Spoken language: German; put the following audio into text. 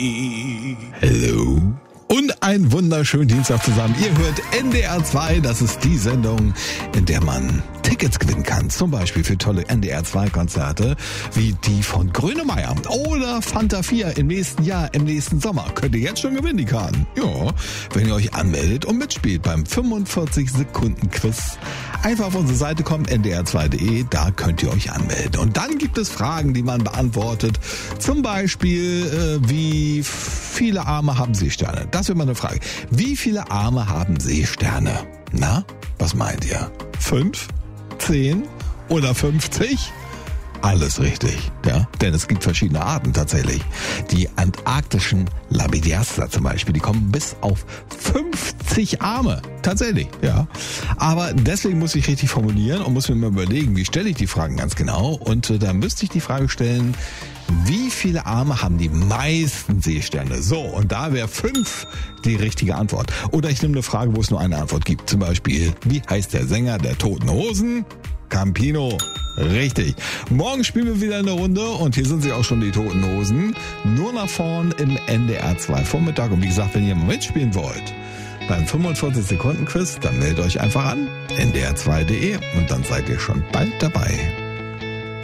Hello. Und einen wunderschönen Dienstag zusammen. Ihr hört NDR 2, das ist die Sendung, in der man Tickets gewinnen kann. Zum Beispiel für tolle NDR 2 Konzerte, wie die von Grönemeyer oder Fanta 4 im nächsten Jahr, im nächsten Sommer. Könnt ihr jetzt schon gewinnen, die Karten. Ja, wenn ihr euch anmeldet und mitspielt beim 45-Sekunden-Quiz. Einfach auf unsere Seite kommen, ndr2.de, da könnt ihr euch anmelden. Und dann gibt es Fragen, die man beantwortet. Zum Beispiel, wie viele Arme haben Seesterne? Das wird mal eine Frage. Wie viele Arme haben Seesterne? Na, was meint ihr? 5, 10 oder 50? Alles richtig, ja, denn es gibt verschiedene Arten tatsächlich. Die antarktischen Labidiaster zum Beispiel, die kommen bis auf 50 Arme, tatsächlich, ja. Aber deswegen muss ich richtig formulieren und muss mir mal überlegen, wie stelle ich die Fragen ganz genau. Und da müsste ich die Frage stellen, wie viele Arme haben die meisten Seesterne? So, und da wäre 5 die richtige Antwort. Oder ich nehme eine Frage, wo es nur eine Antwort gibt. Zum Beispiel, wie heißt der Sänger der Toten Hosen? Campino. Richtig. Morgen spielen wir wieder eine Runde und hier sind sie auch schon, die Toten Hosen. Nur nach vorn im NDR 2 Vormittag. Und wie gesagt, wenn ihr mal mitspielen wollt, beim 45-Sekunden-Quiz, dann meldet euch einfach an, ndr2.de und dann seid ihr schon bald dabei.